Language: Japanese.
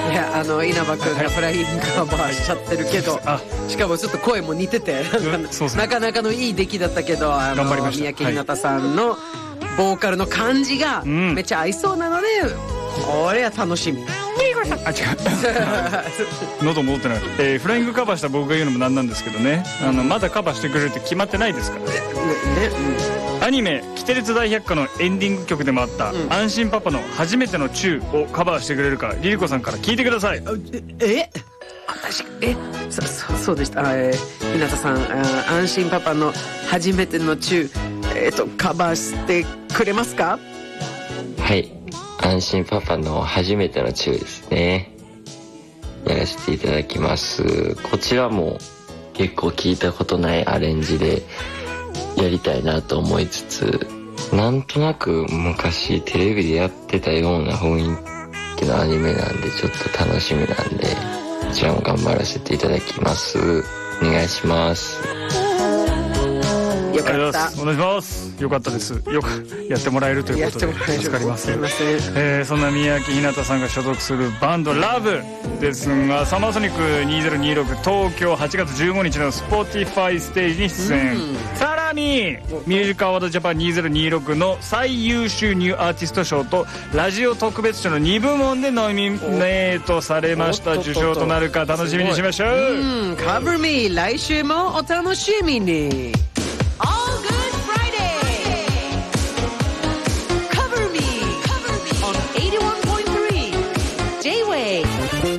いや稲葉君がフライングカバーしちゃってるけど、しかもちょっと声も似ててなかなかのいい出来だったけど、 頑張りました。 三宅ひなたさんのボーカルの感じがめっちゃ合いそうなので、これは楽しみ。 あ、違う喉戻ってない。フライングカバーした僕が言うのもなんなんですけどね、まだカバーしてくれるって決まってないですからね。アニメ「キテレツ大百科」のエンディング曲でもあった「安心パパの初めてのチュー」をカバーしてくれるか、リリコさんから聞いてください。 私そうでした。ひなたさん、安心パパの初めてのチュー、カバーしてくれますか？ はい、安心パパの初めてのチューですね、やらせていただきます。こちらも結構聞いたことないアレンジでやりたいなと思いつつ、なんとなく昔テレビでやってたような雰囲気のアニメなんでちょっと楽しみなんで、こちらも頑張らせていただきます。お願いします。 よかった。 お願いします。よかったです。よくやってもらえるということで助かります。そんな宮城ひなたさんが所属するバンドラブですが、サマーソニック2026東京8月15日の Spotify ステージに出演、さらにミュージックアワードジャパン2026の最優秀ニューアーティスト賞とラジオ特別賞の2部門でノミネートされました。受賞となるか楽しみにしましょう。 Cover Me、来週もお楽しみに。